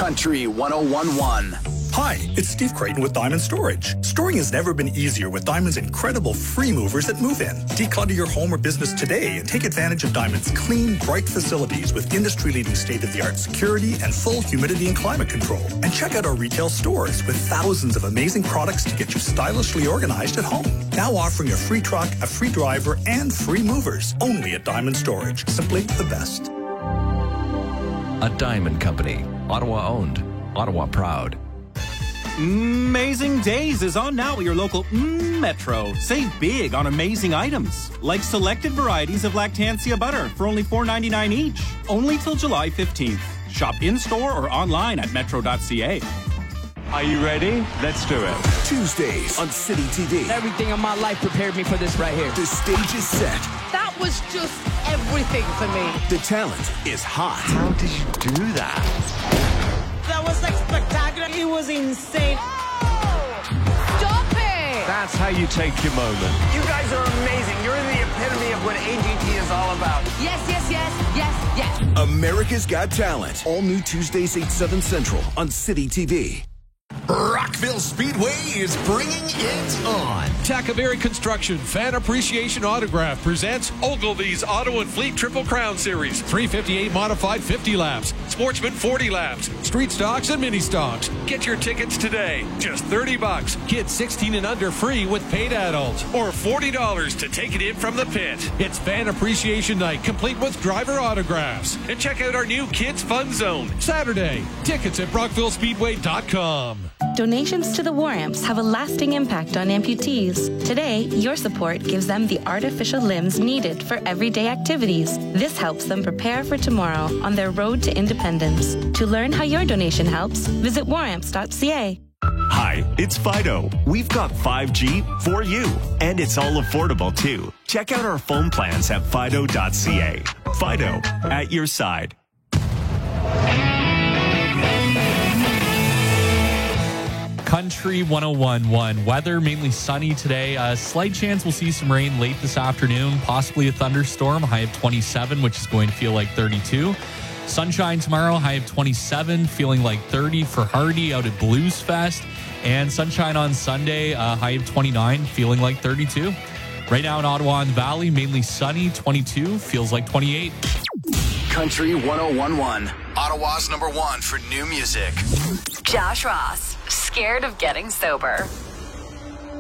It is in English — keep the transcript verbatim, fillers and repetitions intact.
Country one oh one one. Hi, it's Steve Creighton with Diamond Storage. Storing has never been easier with Diamond's incredible free movers at Move In. Declutter your home or business today and take advantage of Diamond's clean, bright facilities with industry-leading state-of-the-art security and full humidity and climate control. And check out our retail stores with thousands of amazing products to get you stylishly organized at home. Now offering a free truck, a free driver, and free movers. Only at Diamond Storage. Simply the best. A Diamond Company. Ottawa owned. Ottawa proud. Amazing Days is on now at your local mm, Metro. Save big on amazing items, like selected varieties of Lactancia butter for only four ninety-nine each. Only till July fifteenth. Shop in-store or online at metro dot c a. Are you ready? Let's do it. Tuesdays on City T V. Everything in my life prepared me for this right here. The stage is set. That was just everything for me. The talent is hot. How did you do that? That was like spectacular. It was insane. Oh! Stop it! That's how you take your moment. You guys are amazing. You're the epitome of what A G T is all about. Yes, yes, yes, yes, yes. America's Got Talent. All new Tuesdays, eight, seven Central on City T V. Rockville Speedway is bringing it on. Tackaberry Construction Fan Appreciation Autograph presents Ogilvy's Auto and Fleet Triple Crown Series. three fifty-eight modified fifty laps. Sportsman forty laps. Street stocks and mini stocks. Get your tickets today. Just thirty bucks. Kids sixteen and under free with paid adults. Or forty dollars to take it in from the pit. It's Fan Appreciation Night, complete with driver autographs. And check out our new Kids Fun Zone. Saturday. Tickets at brockville speedway dot com. Donations to the War Amps have a lasting impact on amputees. Today, your support gives them the artificial limbs needed for everyday activities. This helps them prepare for tomorrow on their road to independence. To learn how your donation helps, visit war amps dot c a. Hi, it's Fido. We've got five G for you, and it's all affordable too. Check out our phone plans at fido dot c a. Fido, at your side. Country one oh one one. Weather mainly sunny today. A slight chance we'll see some rain late this afternoon, possibly a thunderstorm. High of twenty-seven, which is going to feel like thirty-two. Sunshine tomorrow, high of twenty-seven, feeling like thirty for Hardy out at Blues Fest. And sunshine on Sunday, uh, high of twenty-nine, feeling like thirty-two. Right now in Ottawa and the Valley, mainly sunny, twenty-two, feels like twenty-eight. Country one oh one one. Ottawa's number one for new music. Josh Ross, scared of getting sober.